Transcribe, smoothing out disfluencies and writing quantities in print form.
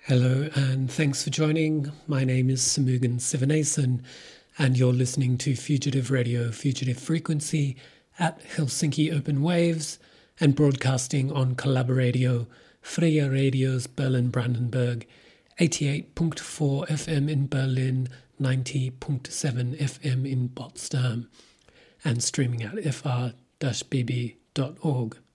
Hello and thanks for joining. My name is Samugan Sivanasan and you're listening to Fugitive Radio, Fugitive Frequency at Helsinki Open Waves and broadcasting on Collaboradio, Freya Radio's Berlin-Brandenburg, 88.4 FM in Berlin, 90.7 FM in Potsdam, and streaming at fr-bb.org.